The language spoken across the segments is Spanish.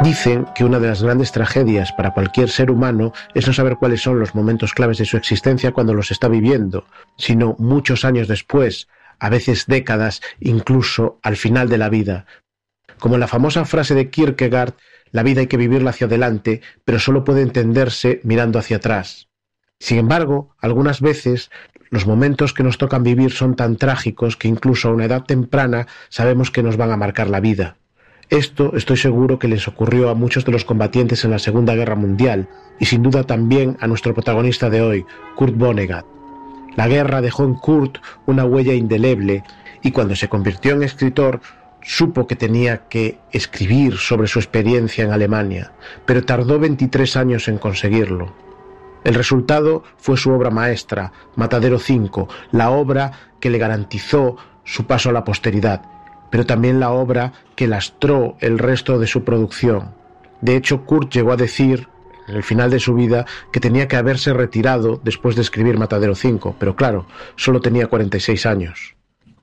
Dicen que una de las grandes tragedias para cualquier ser humano es no saber cuáles son los momentos claves de su existencia cuando los está viviendo, sino muchos años después, a veces décadas, incluso al final de la vida. Como la famosa frase de Kierkegaard, la vida hay que vivirla hacia adelante, pero solo puede entenderse mirando hacia atrás. Sin embargo, algunas veces los momentos que nos tocan vivir son tan trágicos que incluso a una edad temprana sabemos que nos van a marcar la vida. Esto estoy seguro que les ocurrió a muchos de los combatientes en la Segunda Guerra Mundial y sin duda también a nuestro protagonista de hoy, Kurt Vonnegut. La guerra dejó en Kurt una huella indeleble y cuando se convirtió en escritor supo que tenía que escribir sobre su experiencia en Alemania, pero tardó 23 años en conseguirlo. El resultado fue su obra maestra, Matadero 5, la obra que le garantizó su paso a la posteridad, pero también la obra que lastró el resto de su producción. De hecho, Kurt llegó a decir, en el final de su vida, que tenía que haberse retirado después de escribir Matadero 5, pero claro, solo tenía 46 años.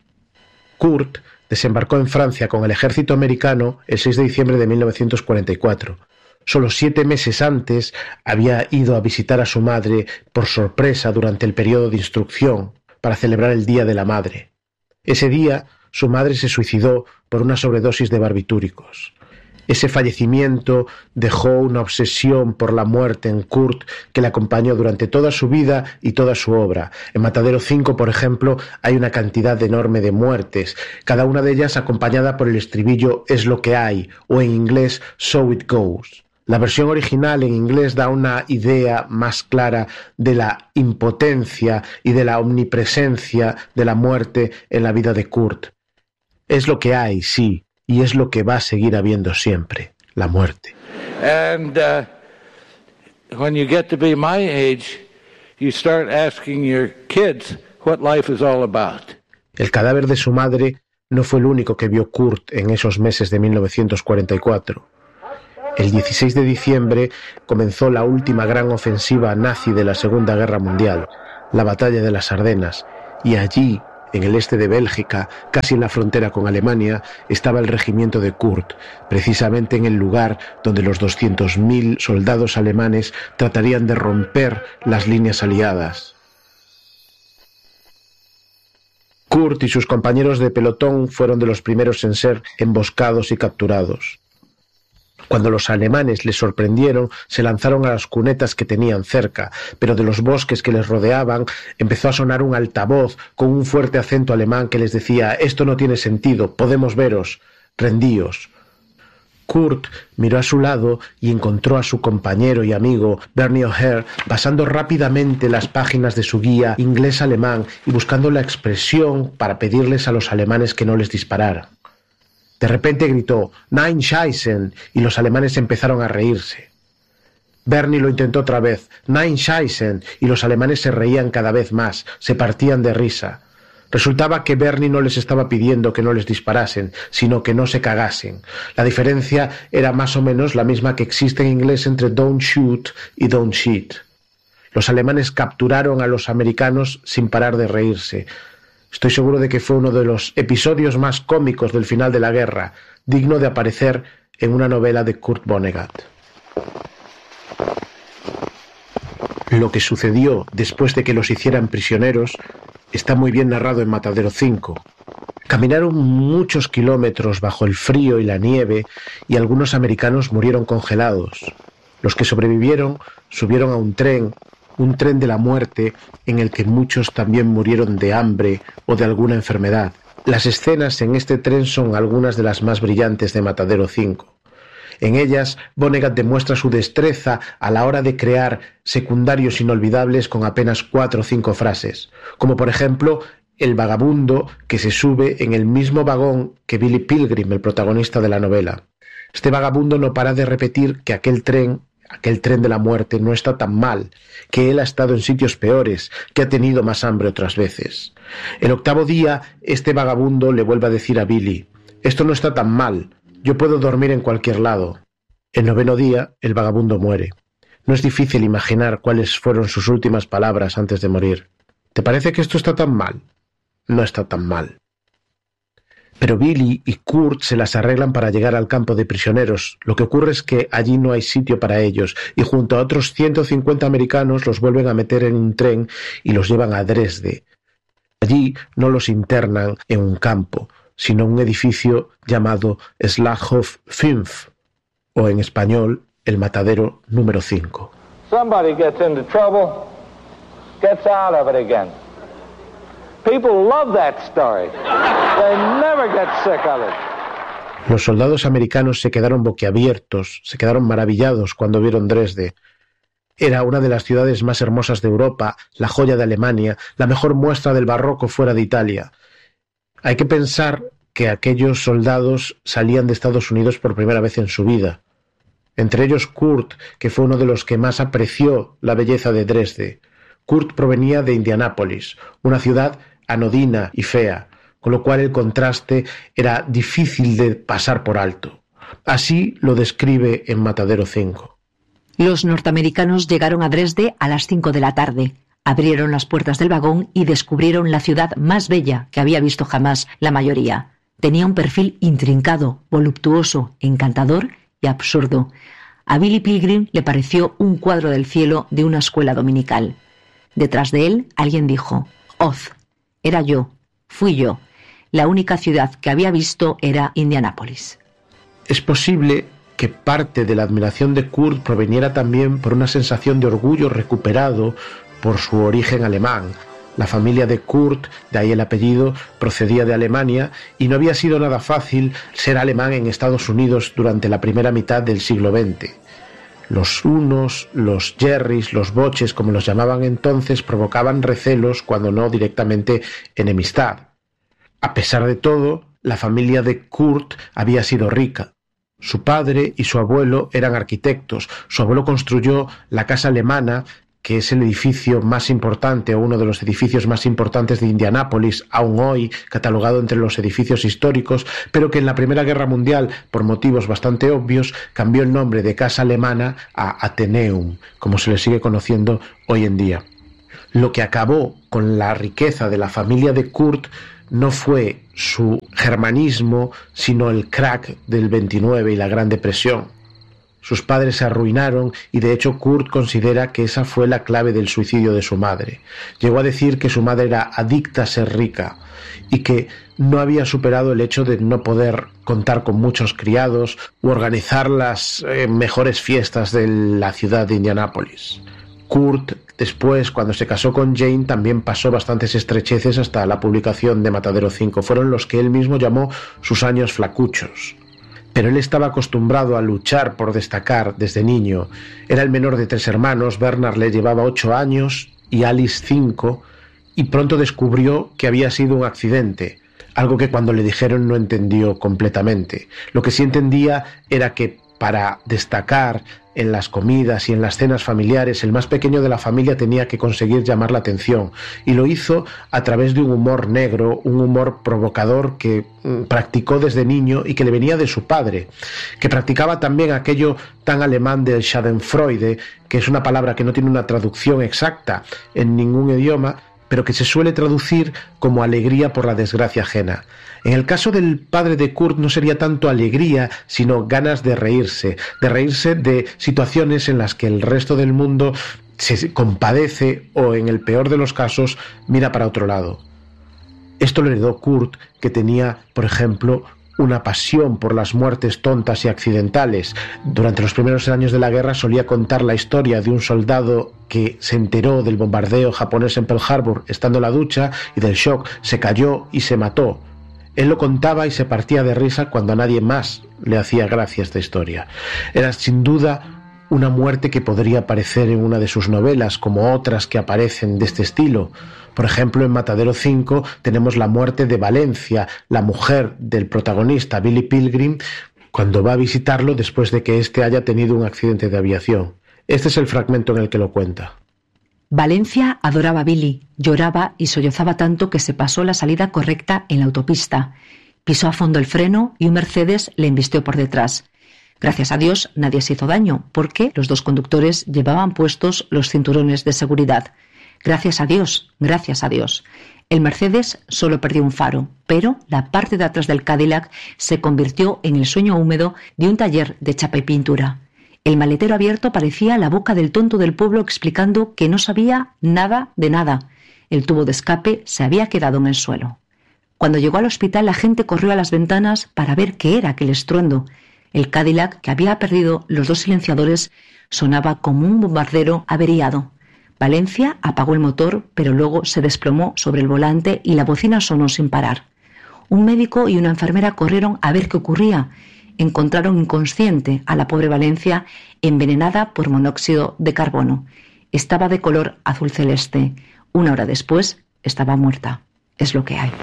Kurt desembarcó en Francia con el ejército americano el 6 de diciembre de 1944. Solo 7 meses antes había ido a visitar a su madre por sorpresa durante el periodo de instrucción para celebrar el Día de la Madre. Ese día, su madre se suicidó por una sobredosis de barbitúricos. Ese fallecimiento dejó una obsesión por la muerte en Kurt que le acompañó durante toda su vida y toda su obra. En Matadero 5, por ejemplo, hay una cantidad enorme de muertes, cada una de ellas acompañada por el estribillo "es lo que hay", o en inglés "so it goes". La versión original en inglés da una idea más clara de la impotencia y de la omnipresencia de la muerte en la vida de Kurt. Es lo que hay, sí, y es lo que va a seguir habiendo siempre, la muerte. And when you get to be my age, you start asking your kids what life is all about. El cadáver de su madre no fue el único que vio Kurt en esos meses de 1944. El 16 de diciembre comenzó la última gran ofensiva nazi de la Segunda Guerra Mundial, la Batalla de las Ardenas, y allí, en el este de Bélgica, casi en la frontera con Alemania, estaba el regimiento de Kurt, precisamente en el lugar donde los 200.000 soldados alemanes tratarían de romper las líneas aliadas. Kurt y sus compañeros de pelotón fueron de los primeros en ser emboscados y capturados. Cuando los alemanes les sorprendieron, se lanzaron a las cunetas que tenían cerca, pero de los bosques que les rodeaban empezó a sonar un altavoz con un fuerte acento alemán que les decía: «Esto no tiene sentido, podemos veros, rendíos». Kurt miró a su lado y encontró a su compañero y amigo Bernie O'Hare pasando rápidamente las páginas de su guía inglés-alemán y buscando la expresión para pedirles a los alemanes que no les dispararan. De repente gritó «Nein scheißen» y los alemanes empezaron a reírse. Bernie lo intentó otra vez «Nein scheißen» y los alemanes se reían cada vez más, se partían de risa. Resultaba que Bernie no les estaba pidiendo que no les disparasen, sino que no se cagasen. La diferencia era más o menos la misma que existe en inglés entre don't shoot y don't shit. Los alemanes capturaron a los americanos sin parar de reírse. Estoy seguro de que fue uno de los episodios más cómicos del final de la guerra, digno de aparecer en una novela de Kurt Vonnegut. Lo que sucedió después de que los hicieran prisioneros está muy bien narrado en Matadero 5. Caminaron muchos kilómetros bajo el frío y la nieve y algunos americanos murieron congelados. Los que sobrevivieron subieron a un tren de la muerte en el que muchos también murieron de hambre o de alguna enfermedad. Las escenas en este tren son algunas de las más brillantes de Matadero 5. En ellas, Vonnegut demuestra su destreza a la hora de crear secundarios inolvidables con apenas 4 o 5 frases, como por ejemplo el vagabundo que se sube en el mismo vagón que Billy Pilgrim, el protagonista de la novela. Este vagabundo no para de repetir que aquel tren de la muerte no está tan mal, que él ha estado en sitios peores, que ha tenido más hambre otras veces. El 8º día, este vagabundo le vuelve a decir a Billy: «Esto no está tan mal, yo puedo dormir en cualquier lado». El 9º día, el vagabundo muere. No es difícil imaginar cuáles fueron sus últimas palabras antes de morir. «¿Te parece que esto está tan mal?» «No está tan mal». Pero Billy y Kurt se las arreglan para llegar al campo de prisioneros. Lo que ocurre es que allí no hay sitio para ellos, y junto a otros 150 americanos los vuelven a meter en un tren y los llevan a Dresde. Allí no los internan en un campo, sino en un edificio llamado Schlachthof 5, o en español, el matadero número 5. Somebody gets into trouble, gets out of it again. People love that story. They never get sick of it. Los soldados americanos se quedaron boquiabiertos, se quedaron maravillados cuando vieron Dresde. Era una de las ciudades más hermosas de Europa, la joya de Alemania, la mejor muestra del barroco fuera de Italia. Hay que pensar que aquellos soldados salían de Estados Unidos por primera vez en su vida. Entre ellos Kurt, que fue uno de los que más apreció la belleza de Dresde. Kurt provenía de Indianápolis, una ciudad anodina y fea, con lo cual el contraste era difícil de pasar por alto. Así lo describe en Matadero 5. Los norteamericanos llegaron a Dresde a las 5 de la tarde. Abrieron las puertas del vagón y descubrieron la ciudad más bella que había visto jamás la mayoría. Tenía un perfil intrincado, voluptuoso, encantador y absurdo. A Billy Pilgrim le pareció un cuadro del cielo de una escuela dominical. Detrás de él, alguien dijo: Oz. Era yo, fui yo. La única ciudad que había visto era Indianápolis. Es posible que parte de la admiración de Kurt proveniera también por una sensación de orgullo recuperado por su origen alemán. La familia de Kurt, de ahí el apellido, procedía de Alemania y no había sido nada fácil ser alemán en Estados Unidos durante la primera mitad del siglo XX. Los unos, los Jerrys, los boches, como los llamaban entonces, provocaban recelos, cuando no directamente enemistad. A pesar de todo, la familia de Kurt había sido rica. Su padre y su abuelo eran arquitectos. Su abuelo construyó la Casa Alemana, que es el edificio más importante o uno de los edificios más importantes de Indianápolis, aún hoy catalogado entre los edificios históricos, pero que en la Primera Guerra Mundial, por motivos bastante obvios, cambió el nombre de Casa Alemana a Atheneum, como se le sigue conociendo hoy en día. Lo que acabó con la riqueza de la familia de Kurt no fue su germanismo, sino el crack del 29 y la Gran Depresión. Sus padres se arruinaron y de hecho Kurt considera que esa fue la clave del suicidio de su madre. Llegó a decir que su madre era adicta a ser rica y que no había superado el hecho de no poder contar con muchos criados u organizar las mejores fiestas de la ciudad de Indianápolis. Kurt, después, cuando se casó con Jane, también pasó bastantes estrecheces hasta la publicación de Matadero 5. Fueron los que él mismo llamó sus años flacuchos. Pero él estaba acostumbrado a luchar por destacar desde niño. Era el menor de 3 hermanos, Bernard le llevaba 8 años y Alice 5, y pronto descubrió que había sido un accidente, algo que cuando le dijeron no entendió completamente. Lo que sí entendía era que para destacar en las comidas y en las cenas familiares, el más pequeño de la familia tenía que conseguir llamar la atención, y lo hizo a través de un humor negro, un humor provocador que practicó desde niño y que le venía de su padre, que practicaba también aquello tan alemán del Schadenfreude, que es una palabra que no tiene una traducción exacta en ningún idioma, pero que se suele traducir como alegría por la desgracia ajena. En el caso del padre de Kurt no sería tanto alegría, sino ganas de reírse de situaciones en las que el resto del mundo se compadece o, en el peor de los casos, mira para otro lado. Esto lo heredó Kurt, que tenía, por ejemplo, una pasión por las muertes tontas y accidentales. Durante los primeros años de la guerra solía contar la historia de un soldado que se enteró del bombardeo japonés en Pearl Harbor estando en la ducha y del shock se cayó y se mató. Él lo contaba y se partía de risa cuando a nadie más le hacía gracia esta historia. Era sin duda una muerte que podría aparecer en una de sus novelas, como otras que aparecen de este estilo. Por ejemplo, en Matadero 5 tenemos la muerte de Valencia, la mujer del protagonista, Billy Pilgrim, cuando va a visitarlo después de que éste haya tenido un accidente de aviación. Este es el fragmento en el que lo cuenta. Valencia adoraba a Billy, lloraba y sollozaba tanto que se pasó la salida correcta en la autopista. Pisó a fondo el freno y un Mercedes le embistió por detrás. Gracias a Dios nadie se hizo daño, porque los dos conductores llevaban puestos los cinturones de seguridad. Gracias a Dios, gracias a Dios. El Mercedes solo perdió un faro, pero la parte de atrás del Cadillac se convirtió en el sueño húmedo de un taller de chapa y pintura. El maletero abierto parecía la boca del tonto del pueblo explicando que no sabía nada de nada. El tubo de escape se había quedado en el suelo. Cuando llegó al hospital, la gente corrió a las ventanas para ver qué era aquel estruendo. El Cadillac, que había perdido los 2 silenciadores, sonaba como un bombardero averiado. Valencia apagó el motor, pero luego se desplomó sobre el volante y la bocina sonó sin parar. Un médico y una enfermera corrieron a ver qué ocurría. Encontraron inconsciente a la pobre Valencia, envenenada por monóxido de carbono. Estaba de color azul celeste. 1 hora después estaba muerta. Es lo que hay.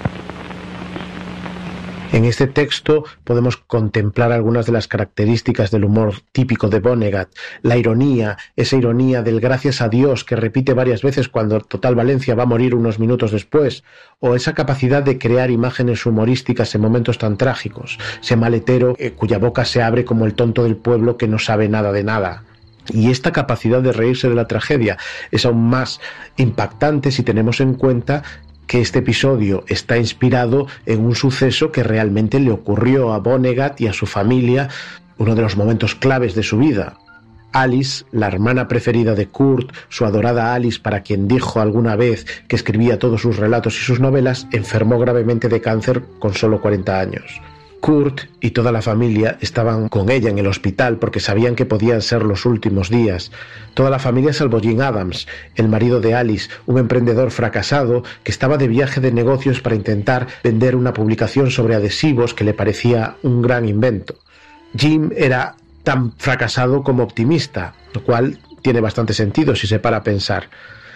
En este texto podemos contemplar algunas de las características del humor típico de Vonnegut, la ironía, esa ironía del gracias a Dios que repite varias veces cuando Total Valencia va a morir unos minutos después, o esa capacidad de crear imágenes humorísticas en momentos tan trágicos, ese maletero cuya boca se abre como el tonto del pueblo que no sabe nada de nada. Y esta capacidad de reírse de la tragedia es aún más impactante si tenemos en cuenta que este episodio está inspirado en un suceso que realmente le ocurrió a Vonnegut y a su familia, uno de los momentos claves de su vida. Alice, la hermana preferida de Kurt, su adorada Alice, para quien dijo alguna vez que escribía todos sus relatos y sus novelas, enfermó gravemente de cáncer con solo 40 años. Kurt y toda la familia estaban con ella en el hospital porque sabían que podían ser los últimos días. Toda la familia salvo Jim Adams, el marido de Alice, un emprendedor fracasado que estaba de viaje de negocios para intentar vender una publicación sobre adhesivos que le parecía un gran invento. Jim era tan fracasado como optimista, lo cual tiene bastante sentido si se para a pensar.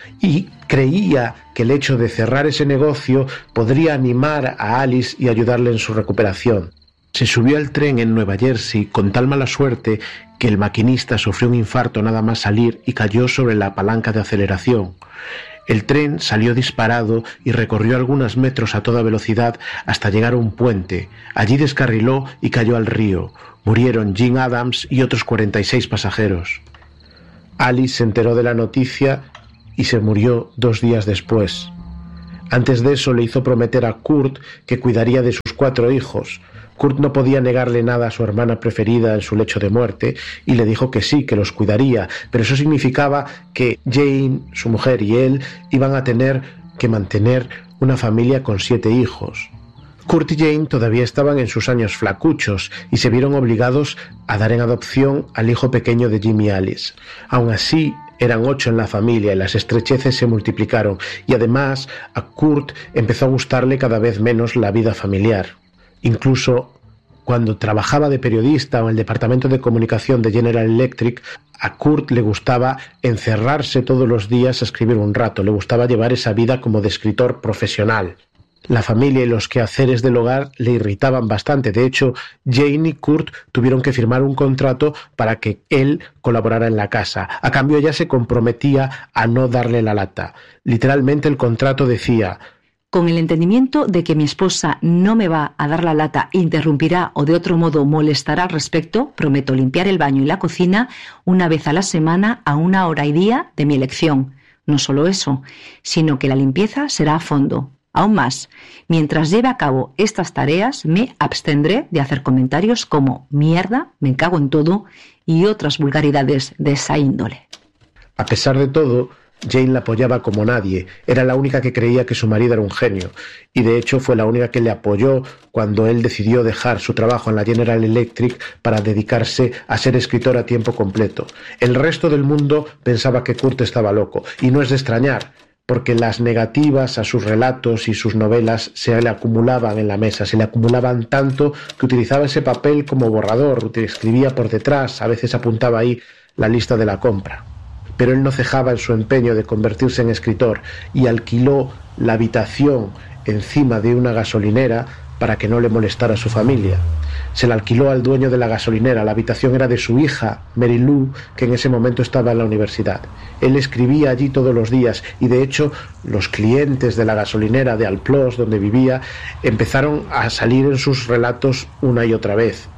Y creía que el hecho de cerrar ese negocio podría animar a Alice y ayudarle en su recuperación. Se subió al tren en Nueva Jersey con tal mala suerte que el maquinista sufrió un infarto nada más salir y cayó sobre la palanca de aceleración. El tren salió disparado y recorrió algunos metros a toda velocidad hasta llegar a un puente. Allí descarriló y cayó al río. Murieron Jim Adams y otros 46 pasajeros. Alice se enteró de la noticia y se murió 2 días después. Antes de eso le hizo prometer a Kurt que cuidaría de sus 4 hijos. Kurt no podía negarle nada a su hermana preferida en su lecho de muerte y le dijo que sí, que los cuidaría, pero eso significaba que Jane, su mujer, y él iban a tener que mantener una familia con 7 hijos. Kurt y Jane todavía estaban en sus años flacuchos y se vieron obligados a dar en adopción al hijo pequeño de Jim y Alice. Aún así, eran 8 en la familia y las estrecheces se multiplicaron, y además a Kurt empezó a gustarle cada vez menos la vida familiar. Incluso cuando trabajaba de periodista en el departamento de comunicación de General Electric, a Kurt le gustaba encerrarse todos los días a escribir un rato, le gustaba llevar esa vida como de escritor profesional. La familia y los quehaceres del hogar le irritaban bastante. De hecho, Jane y Kurt tuvieron que firmar un contrato para que él colaborara en la casa. A cambio, ella se comprometía a no darle la lata. Literalmente el contrato decía: con el entendimiento de que mi esposa no me va a dar la lata, interrumpirá o de otro modo molestará al respecto, prometo limpiar el baño y la cocina 1 vez a la semana a 1 hora y día de mi elección. No solo eso, sino que la limpieza será a fondo. Aún más, mientras lleve a cabo estas tareas, me abstendré de hacer comentarios como mierda, me cago en todo y otras vulgaridades de esa índole. A pesar de todo, Jane la apoyaba como nadie. Era la única que creía que su marido era un genio, y de hecho fue la única que le apoyó cuando él decidió dejar su trabajo en la General Electric para dedicarse a ser escritor a tiempo completo. El resto del mundo pensaba que Kurt estaba loco, y no es de extrañar, porque las negativas a sus relatos y sus novelas se le acumulaban en la mesa, se le acumulaban tanto que utilizaba ese papel como borrador, escribía por detrás, a veces apuntaba ahí la lista de la compra. Pero él no cejaba en su empeño de convertirse en escritor y alquiló la habitación encima de una gasolinera para que no le molestara a su familia. Se la alquiló al dueño de la gasolinera. La habitación era de su hija, Mary Lou, que en ese momento estaba en la universidad. Él escribía allí todos los días y, de hecho, los clientes de la gasolinera de Alplos, donde vivía, empezaron a salir en sus relatos una y otra vez.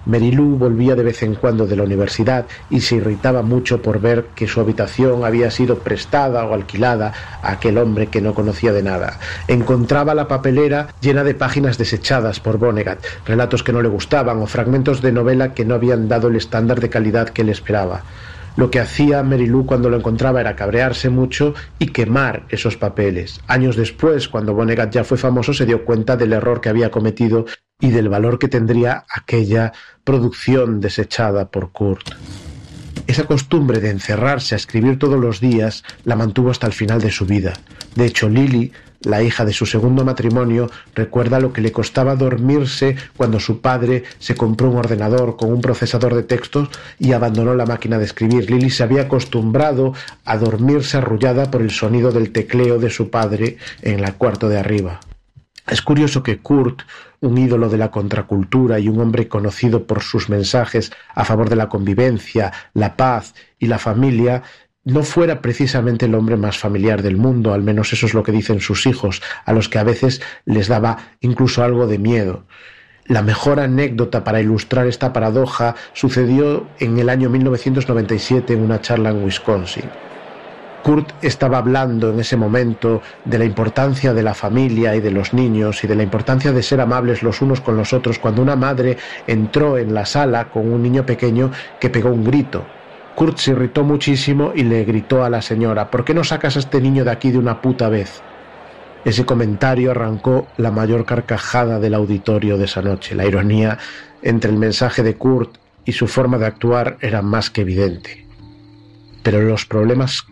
Mary Lou volvía de vez en cuando de la universidad y se irritaba mucho por ver que su habitación había sido prestada o alquilada a aquel hombre que no conocía de nada. Encontraba la papelera llena de páginas desechadas por Vonnegut, relatos que no le gustaban o fragmentos de novela que no habían dado el estándar de calidad que él esperaba. Lo que hacía Mary Lou cuando lo encontraba era cabrearse mucho y quemar esos papeles. Años después, cuando Vonnegut ya fue famoso, se dio cuenta del error que había cometido y del valor que tendría aquella producción desechada por Kurt. Esa costumbre de encerrarse a escribir todos los días la mantuvo hasta el final de su vida. De hecho, Lily, la hija de su segundo matrimonio, recuerda lo que le costaba dormirse cuando su padre se compró un ordenador con un procesador de textos y abandonó la máquina de escribir. Lily se había acostumbrado a dormirse arrullada por el sonido del tecleo de su padre en el cuarto de arriba. Es curioso que Kurt, un ídolo de la contracultura y un hombre conocido por sus mensajes a favor de la convivencia, la paz y la familia, no fuera precisamente el hombre más familiar del mundo, al menos eso es lo que dicen sus hijos, a los que a veces les daba incluso algo de miedo. La mejor anécdota para ilustrar esta paradoja sucedió en el año 1997 en una charla en Wisconsin. Kurt estaba hablando en ese momento de la importancia de la familia y de los niños y de la importancia de ser amables los unos con los otros cuando una madre entró en la sala con un niño pequeño que pegó un grito. Kurt se irritó muchísimo y le gritó a la señora: ¿por qué no sacas a este niño de aquí de una puta vez? Ese comentario arrancó la mayor carcajada del auditorio de esa noche. La ironía entre el mensaje de Kurt y su forma de actuar era más que evidente. Pero los problemas